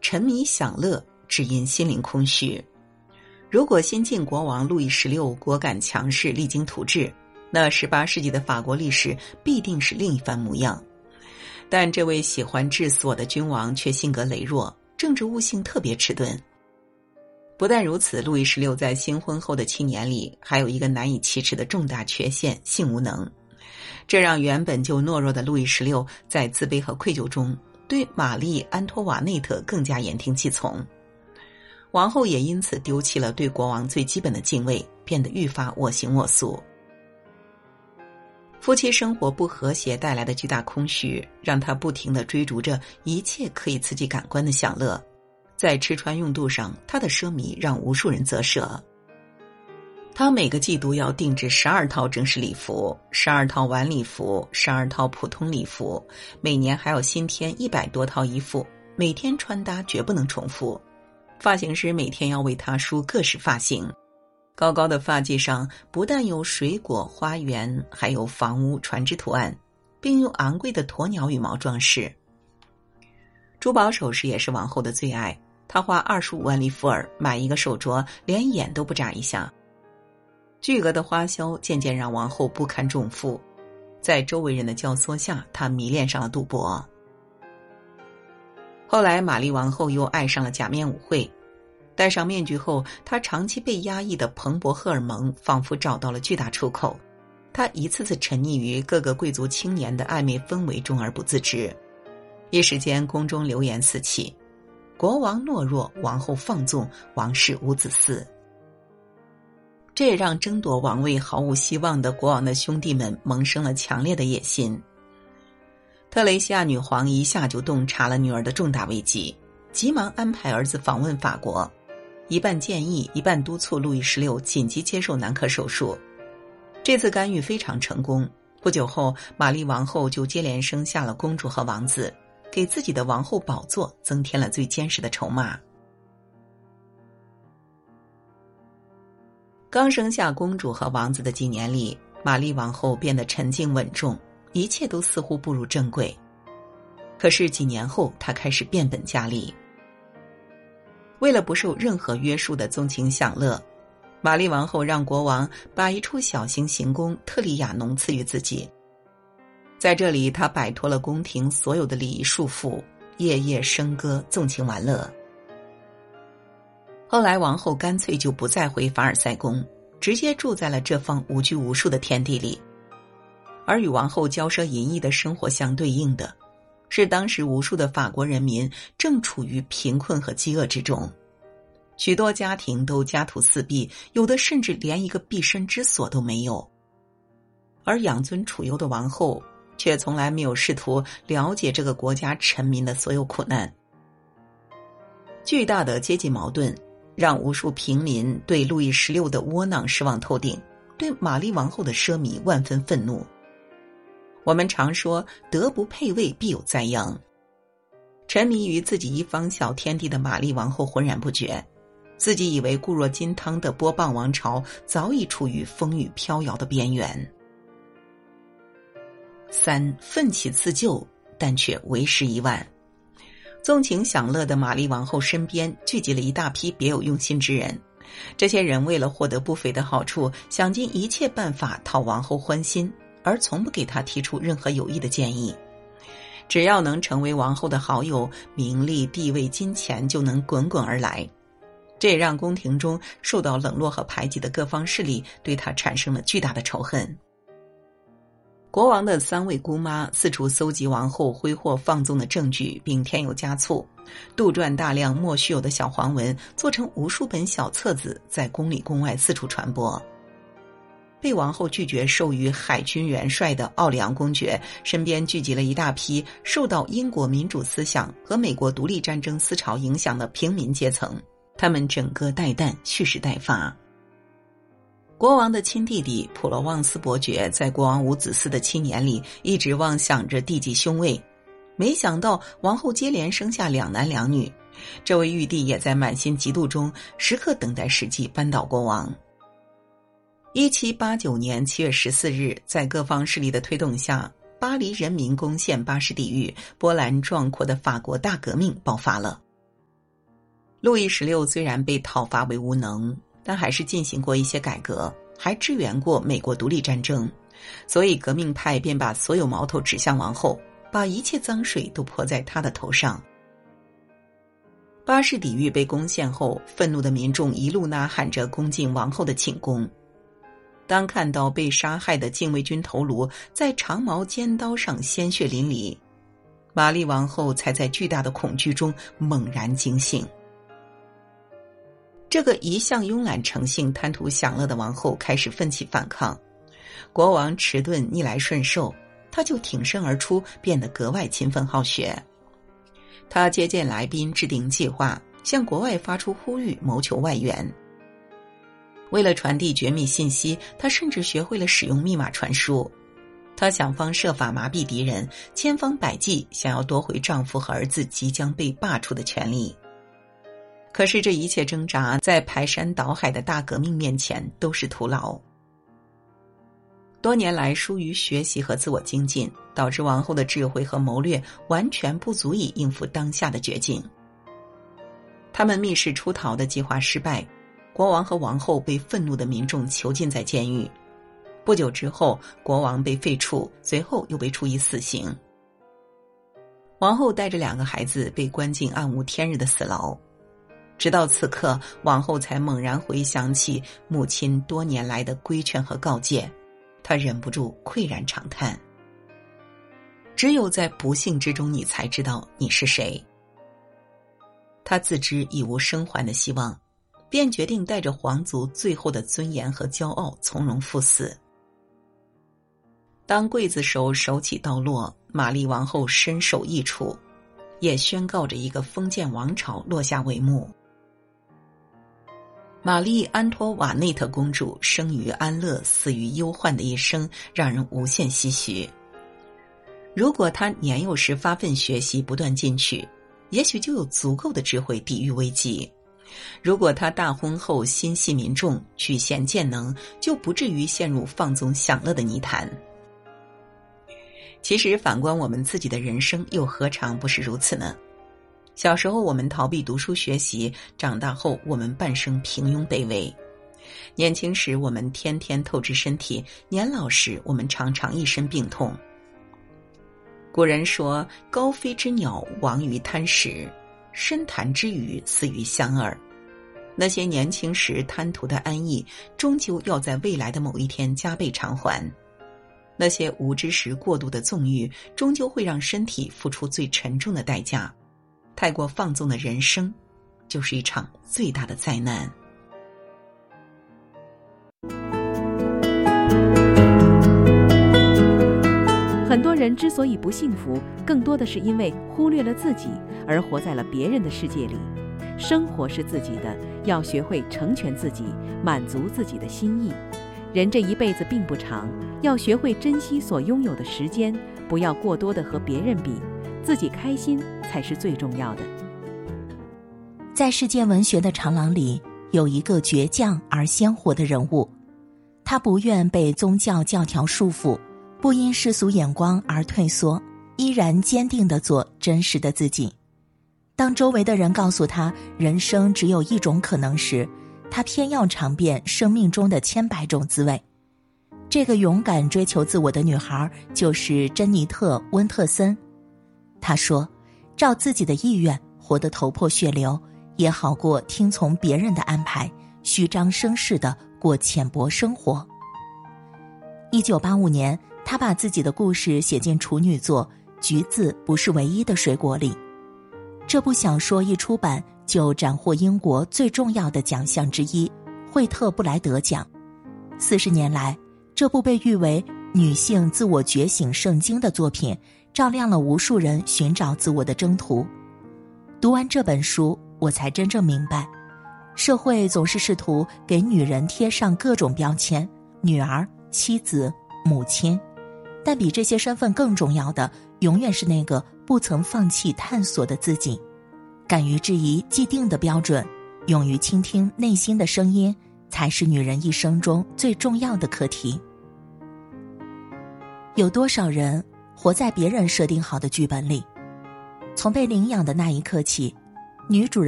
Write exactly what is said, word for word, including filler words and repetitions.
沉迷享乐，只因心灵空虚。如果新晋国王路易十六果敢强势，励精图治，那十八世纪的法国历史必定是另一番模样。但这位喜欢治所的君王却性格羸弱，政治悟性特别迟钝。不但如此，路易十六在新婚后的七年里还有一个难以启齿的重大缺陷，性无能。这让原本就懦弱的路易十六在自卑和愧疚中对玛丽·安托瓦内特更加言听计从。王后也因此丢弃了对国王最基本的敬畏，变得愈发我行我素。夫妻生活不和谐带来的巨大空虚，让她不停地追逐着一切可以刺激感官的享乐。在吃穿用度上，她的奢靡让无数人啧舌。她每个季度要定制十二套正式礼服，十二套晚礼服，十二套普通礼服，每年还要新添一百多套衣服，每天穿搭绝不能重复。发型师每天要为她梳各式发型，高高的发髻上不但有水果、花园，还有房屋、船只图案，并用昂贵的鸵鸟羽毛装饰。珠宝首饰也是王后的最爱，她花二十五万利弗尔买一个手镯，连眼都不眨一下。巨额的花销渐渐让王后不堪重负，在周围人的教唆下，她迷恋上了赌博。后来玛丽王后又爱上了假面舞会，戴上面具后，她长期被压抑的蓬勃荷尔蒙仿佛找到了巨大出口。她一次次沉溺于各个贵族青年的暧昧氛围中而不自知，一时间宫中流言四起，国王懦弱，王后放纵，王室无子嗣。这也让争夺王位毫无希望的国王的兄弟们萌生了强烈的野心。特蕾西亚女皇一下就洞察了女儿的重大危机，急忙安排儿子访问法国，一半建议，一半督促路易十六紧急接受男科手术。这次干预非常成功，不久后玛丽王后就接连生下了公主和王子，给自己的王后宝座增添了最坚实的筹码。刚生下公主和王子的几年里，玛丽王后变得沉静稳重，一切都似乎步入正轨。可是几年后，她开始变本加厉。为了不受任何约束的纵情享乐，玛丽王后让国王把一处小型行宫特里亚农赐予自己。在这里，她摆脱了宫廷所有的礼仪束缚，夜夜笙歌，纵情玩乐。后来王后干脆就不再回凡尔赛宫，直接住在了这方无拘无束的天地里。而与王后骄奢淫逸的生活相对应的，是当时无数的法国人民正处于贫困和饥饿之中，许多家庭都家徒四壁，有的甚至连一个避身之所都没有。而养尊处优的王后却从来没有试图了解这个国家臣民的所有苦难。巨大的阶级矛盾让无数平民对路易十六的窝囊失望透顶，对玛丽王后的奢靡万分愤怒。我们常说德不配位必有灾殃，沉迷于自己一方小天地的玛丽王后浑然不觉，自己以为固若金汤的波旁王朝早已处于风雨飘摇的边缘。三，奋起自救，但却为时已晚。纵情享乐的玛丽王后身边聚集了一大批别有用心之人，这些人为了获得不菲的好处，想尽一切办法讨王后欢心，而从不给她提出任何有益的建议。只要能成为王后的好友，名利、地位、金钱就能滚滚而来。这也让宫廷中受到冷落和排挤的各方势力对她产生了巨大的仇恨。国王的三位姑妈四处搜集王后挥霍放纵的证据，并添油加醋，杜撰大量莫须有的小黄文，做成无数本小册子，在宫里宫外四处传播。被王后拒绝授予海军元帅的奥里昂公爵身边聚集了一大批受到英国民主思想和美国独立战争思潮影响的平民阶层，他们整个待旦，蓄势待发。国王的亲弟弟普罗旺斯伯爵在国王无子嗣的七年里一直妄想着递继兄位，没想到王后接连生下两男两女，这位玉帝也在满心嫉妒中时刻等待时机扳倒国王。一七八九年七月十四日，在各方势力的推动下，巴黎人民攻陷巴士底狱，波澜壮阔的法国大革命爆发了。 路易十六虽然被讨伐为无能，但还是进行过一些改革，还支援过美国独立战争，所以革命派便把所有矛头指向王后，把一切脏水都泼在她的头上。巴士底狱被攻陷后，愤怒的民众一路呐喊着攻进王后的寝宫。当看到被杀害的禁卫军头颅在长矛尖刀上鲜血淋漓，玛丽王后才在巨大的恐惧中猛然惊醒。这个一向慵懒成性、贪图享乐的王后开始奋起反抗，国王迟钝逆来顺受，他就挺身而出，变得格外勤奋好学。他接见来宾，制定计划，向国外发出呼吁，谋求外援。为了传递绝密信息，他甚至学会了使用密码传输。他想方设法麻痹敌人，千方百计想要夺回丈夫和儿子即将被罢黜的权利。可是这一切挣扎在排山倒海的大革命面前都是徒劳。多年来疏于学习和自我精进，导致王后的智慧和谋略完全不足以应付当下的绝境。他们密室出逃的计划失败，国王和王后被愤怒的民众囚禁在监狱。不久之后，国王被废黜，随后又被处以死刑。王后带着两个孩子被关进暗无天日的死牢。直到此刻，王后才猛然回想起母亲多年来的规劝和告诫，她忍不住喟然长叹。只有在不幸之中，你才知道你是谁。她自知已无生还的希望，便决定带着皇族最后的尊严和骄傲从容赴死。当刽子手手起刀落，玛丽王后身首异处，也宣告着一个封建王朝落下帷幕。玛丽安托瓦内特公主生于安乐，死于忧患的一生，让人无限唏嘘。如果她年幼时发奋学习，不断进取，也许就有足够的智慧抵御危机。如果她大婚后心系民众，举贤荐能，就不至于陷入放纵享乐的泥潭。其实反观我们自己的人生，又何尝不是如此呢？小时候我们逃避读书学习，长大后我们半生平庸卑微。年轻时我们天天透支身体，年老时我们常常一身病痛。古人说，高飞之鸟亡于贪食，深潭之鱼死于香饵。那些年轻时贪图的安逸，终究要在未来的某一天加倍偿还。那些无知时过度的纵欲，终究会让身体付出最沉重的代价。太过放纵的人生，就是一场最大的灾难。 很多人之所以不幸福，更多的是因为忽略了自己，而活在了别人的世界里。生活是自己的，要学会成全自己，满足自己的心意。人这一辈子并不长，要学会珍惜所拥有的时间，不要过多的和别人比，自己开心才是最重要的。 在世界文学的长廊里，有一个倔强而鲜活的人物，他不愿被宗教教条束缚，不因世俗眼光而退缩，依然坚定地做真实的自己。当周围的人告诉他人生只有一种可能时，他偏要尝遍生命中的千百种滋味。这个勇敢追求自我的女孩就是珍妮特·温特森。她说，照自己的意愿活得头破血流，也好过听从别人的安排，虚张声势地过浅薄生活。一九八五年，她把自己的故事写进处女作《橘子不是唯一的水果》里。这部小说一出版就斩获英国最重要的奖项之一惠特布莱德奖。四十年来，这部被誉为女性自我觉醒圣经的作品，照亮了无数人寻找自我的征途。读完这本书，我才真正明白，社会总是试图给女人贴上各种标签，女儿、妻子、母亲，但比这些身份更重要的，永远是那个不曾放弃探索的自己。敢于质疑既定的标准，勇于倾听内心的声音，才是女人一生中最重要的课题。有多少人活在别人设定好的剧本里？从被领养的那一刻起，女主人